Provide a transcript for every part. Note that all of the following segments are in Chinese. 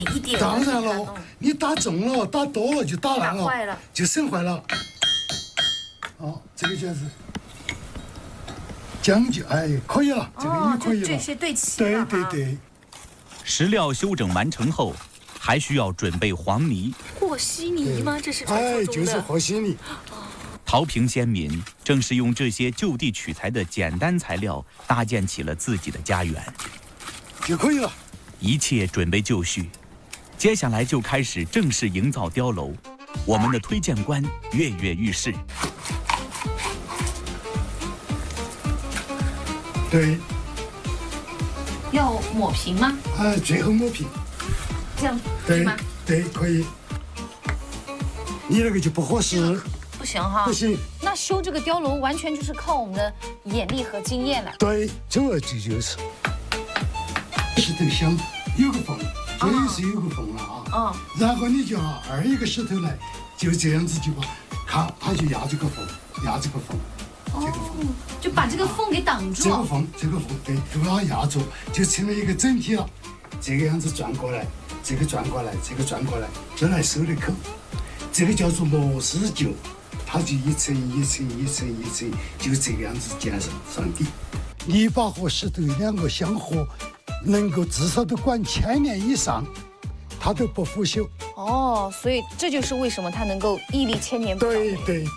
一点。 当然了，你打重了、打多了就打烂了， 坏了就损坏了。好，这个就是讲究，哎，可以了，这个也可以了。 这些对齐了。 对。 石料修整完成后，还需要准备黄泥。 和稀泥吗？这是传说哎， 中的。 就是和稀泥。 陶平先民正是用这些就地取材的简单材料，搭建起了自己的家园。 就可以了。 一切准备就绪，接下来就开始正式营造碉楼。我们的推荐官跃跃欲试。 对。 要抹平吗？ 最后抹平。 这样可以吗？ 对，可以。你那个就不合适。 不行哈。 不行。 那修这个碉楼完全就是靠我们的眼力和经验了。 对，主要这就是。石头镶有个缝，这也是有个缝了啊。然后你就要二一个石头来，就这样子就把，看它就压这个缝，这个缝， 就把这个缝给挡住。 这个缝对，就把它压住，就成了一个整体了。这个样子转过来，这个转过来，这个转过来，这来收的口，这个叫做螺丝臼，它就一层一层，就这个样子建上底。泥巴和石头两个相合。能够至少都管1000年以上，它都不腐朽。 所以这就是为什么它能够屹立1000年。 对。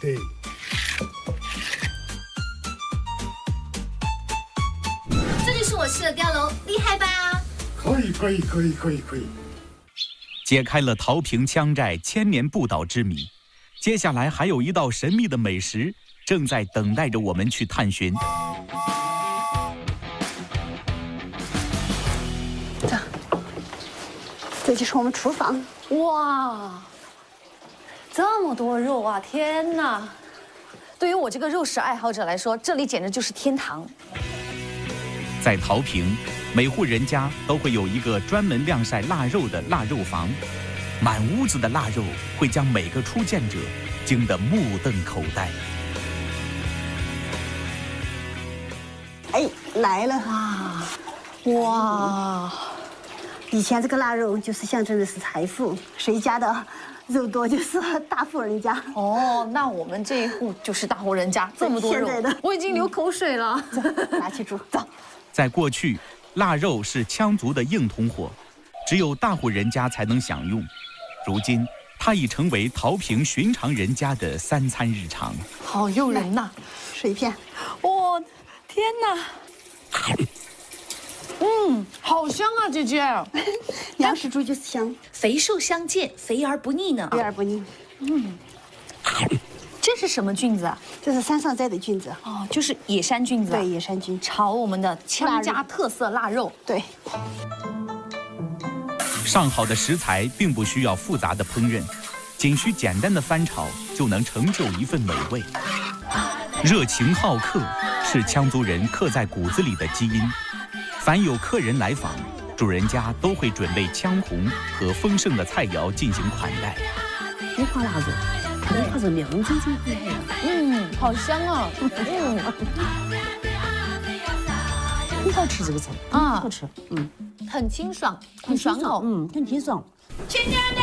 这就是我砌的碉楼，厉害吧？ 可以。 解开了陶平羌寨1000年不倒之谜，接下来还有一道神秘的美食正在等待着我们去探寻。 这就是我们厨房。 哇，这么多肉啊！天哪，对于我这个肉食爱好者来说，这里简直就是天堂。 在陶平，每户人家都会有一个专门晾晒腊肉的腊肉房，满屋子的腊肉会将每个初见者惊得目瞪口呆。 哎，来了！ 哇！ 以前这个腊肉就是象征的是财富，谁家的肉多就是大户人家。 那我们这一户就是大户人家，这么多肉，我已经流口水了。 拿去煮，走。 在过去，腊肉是羌族的硬通货，只有大户人家才能享用。如今，它已成为陶平寻常人家的3餐日常。 好诱人呐！ 水片。 哇，天哪！好香啊，姐姐！ 粮食猪就是香， 肥瘦相间，肥而不腻呢。 肥而不腻。 这是什么菌子啊？ 这是山上摘的菌子。 就是野山菌子。 对，野山菌炒我们的羌家特色腊肉。 对。 上好的食材并不需要复杂的烹饪，仅需简单的翻炒就能成就一份美味。热情好客是羌族人刻在骨子里的基因。凡有客人来访，主人家都会准备羌红和丰盛的菜肴进行款待。 五花腊肉，它是亮晶晶的。 好香啊！ 很好吃这个菜，好吃。 很清爽，很爽口。 很清爽。 全家的